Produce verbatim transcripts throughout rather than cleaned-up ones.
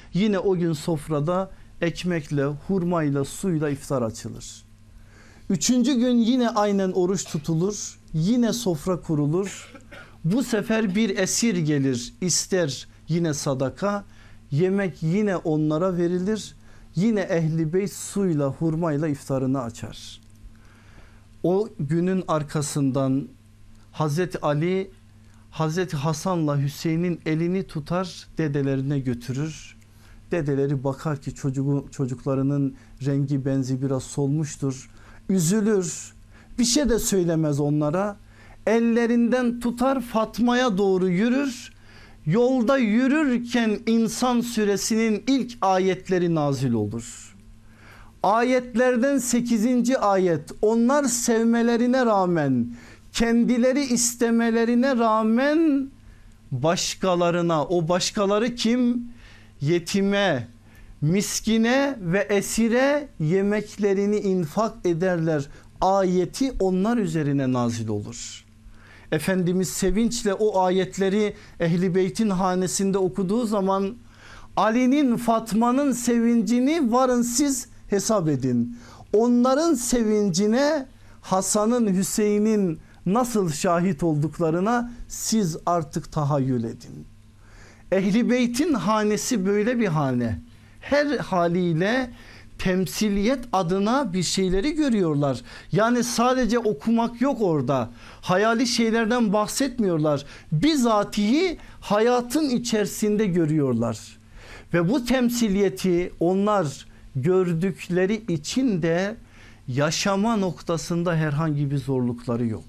Yine o gün sofrada ekmekle, hurmayla, suyla iftar açılır. Üçüncü gün yine aynen oruç tutulur. Yine sofra kurulur. Bu sefer bir esir gelir, ister yine sadaka. Yemek yine onlara verilir. Yine Ehl-i Beyt suyla, hurmayla iftarını açar. O günün arkasından Hazreti Ali Hazreti Hasan'la Hüseyin'in elini tutar, dedelerine götürür. Dedeleri bakar ki çocuğu, çocuklarının rengi benzi biraz solmuştur. Üzülür. Bir şey de söylemez onlara. Ellerinden tutar, Fatma'ya doğru yürür. Yolda yürürken İnsan suresinin ilk ayetleri nazil olur. Ayetlerden sekizinci ayet, onlar sevmelerine rağmen, kendileri istemelerine rağmen başkalarına, o başkaları kim? Yetime, miskine ve esire yemeklerini infak ederler. Ayeti onlar üzerine nazil olur. Efendimiz sevinçle o ayetleri Ehl-i Beyt'in hanesinde okuduğu zaman Ali'nin, Fatma'nın sevincini varın siz hesap edin. Onların sevincine Hasan'ın, Hüseyin'in nasıl şahit olduklarına siz artık tahayyül edin. Ehl-i Beyt'in hanesi böyle bir hane. Her haliyle temsiliyet adına bir şeyleri görüyorlar. Yani sadece okumak yok orada. Hayali şeylerden bahsetmiyorlar. Bizatihi hayatın içerisinde görüyorlar. Ve bu temsiliyeti onlar gördükleri için de yaşama noktasında herhangi bir zorlukları yok.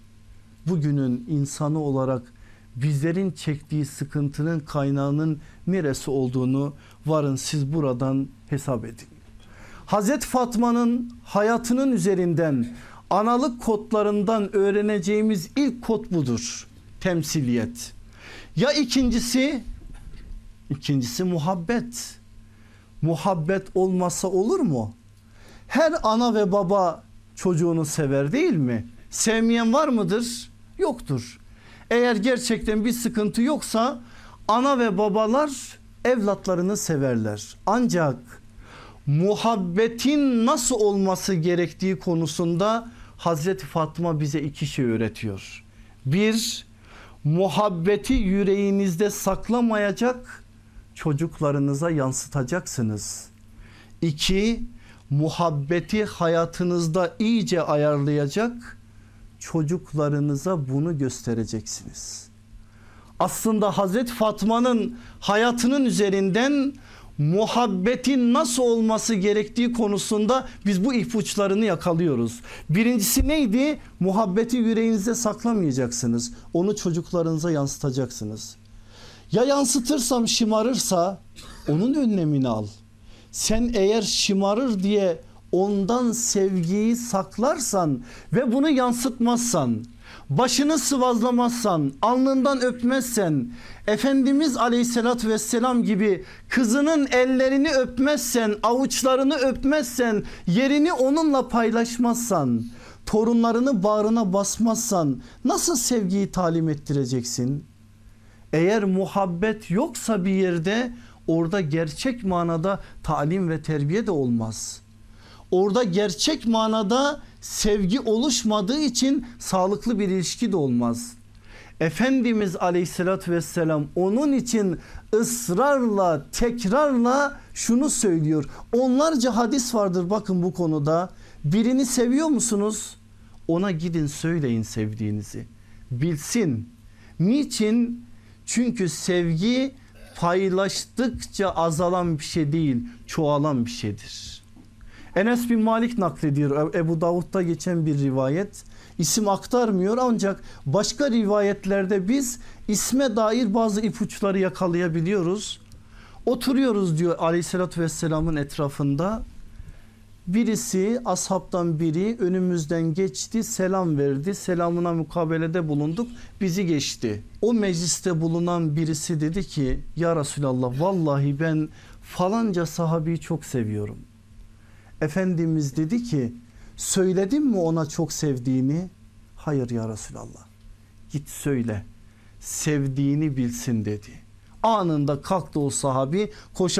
Bugünün insanı olarak bizlerin çektiği sıkıntının kaynağının neresi olduğunu varın siz buradan hesap edin. Hazreti Fatma'nın hayatının üzerinden, analık kodlarından öğreneceğimiz ilk kod budur. Temsiliyet. Ya ikincisi, ikincisi muhabbet. Muhabbet olmasa olur mu? Her ana ve baba çocuğunu sever değil mi? Sevmeyen var mıdır? Yoktur. Eğer gerçekten bir sıkıntı yoksa ana ve babalar evlatlarını severler. Ancak muhabbetin nasıl olması gerektiği konusunda Hazreti Fatma bize iki şey öğretiyor. Bir, muhabbeti yüreğinizde saklamayacak, çocuklarınıza yansıtacaksınız. İki, muhabbeti hayatınızda iyice ayarlayacak, çocuklarınıza bunu göstereceksiniz. Aslında Hazreti Fatma'nın hayatının üzerinden muhabbetin nasıl olması gerektiği konusunda biz bu ipuçlarını yakalıyoruz. Birincisi neydi? Muhabbeti yüreğinizde saklamayacaksınız. Onu çocuklarınıza yansıtacaksınız. Ya yansıtırsam şımarırsa onun önlemini al. Sen eğer şımarır diye ondan sevgiyi saklarsan ve bunu yansıtmazsan, başını sıvazlamazsan, alnından öpmezsen, Efendimiz Aleyhisselatü Vesselam gibi kızının ellerini öpmezsen, avuçlarını öpmezsen, yerini onunla paylaşmazsan, torunlarını bağrına basmazsan nasıl sevgiyi talim ettireceksin? Eğer muhabbet yoksa bir yerde, orada gerçek manada talim ve terbiye de olmaz. Orada gerçek manada sevgi oluşmadığı için sağlıklı bir ilişki de olmaz. Efendimiz Aleyhisselatü Vesselam onun için ısrarla, tekrarla şunu söylüyor. Onlarca hadis vardır bakın bu konuda. Birini seviyor musunuz? Ona gidin söyleyin sevdiğinizi. Bilsin. Niçin? Çünkü sevgi paylaştıkça azalan bir şey değil, çoğalan bir şeydir. Enes bin Malik naklediyor, Ebu Davud'da geçen bir rivayet. İsim aktarmıyor ancak başka rivayetlerde biz isme dair bazı ipuçları yakalayabiliyoruz. Oturuyoruz diyor Aleyhisselatü Vesselam'ın etrafında. Birisi, ashabtan biri önümüzden geçti, selam verdi, selamına mukabelede bulunduk, bizi geçti. O mecliste bulunan birisi dedi ki ya Resulallah, vallahi ben falanca sahabeyi çok seviyorum. Efendimiz dedi ki söyledin mi ona çok sevdiğini? Hayır ya Resulallah. Git söyle, sevdiğini bilsin dedi. Anında kalktı o sahabi, koşarak